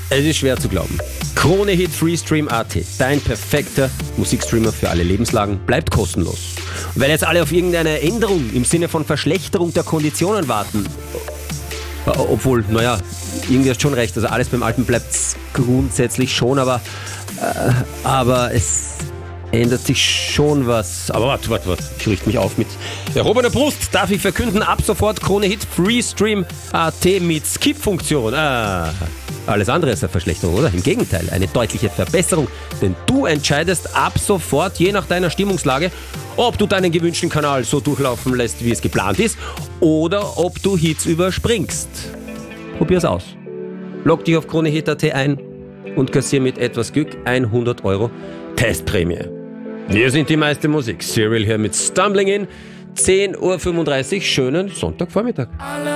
Es ist schwer zu glauben. Krone Hit Freestream.at, dein perfekter Musikstreamer für alle Lebenslagen, bleibt kostenlos. Und weil jetzt alle auf irgendeine Änderung im Sinne von Verschlechterung der Konditionen warten, obwohl, irgendwie hast du schon recht, also alles beim Alten bleibt grundsätzlich schon, aber es ändert sich schon was. Aber warte, ich richte mich auf mit erhobener Brust. Darf ich verkünden, ab sofort Krone Hit Freestream.at mit Skip-Funktion. Alles andere ist eine Verschlechterung, oder? Im Gegenteil, eine deutliche Verbesserung. Denn du entscheidest ab sofort, je nach deiner Stimmungslage, ob du deinen gewünschten Kanal so durchlaufen lässt, wie es geplant ist, oder ob du Hits überspringst. Probier's aus. Log dich auf KroneHit.at ein und kassier mit etwas Glück 100 € Testprämie. Wir sind die meiste Musik. Cyril hier mit Stumbling In. 10:35 Uhr. Schönen Sonntagvormittag.